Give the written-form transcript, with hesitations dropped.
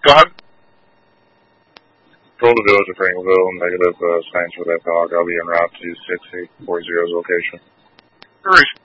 Go ahead. Control the village of Frankleville, negative signs for that dog. I'll be en route to 6840's location. Maurice.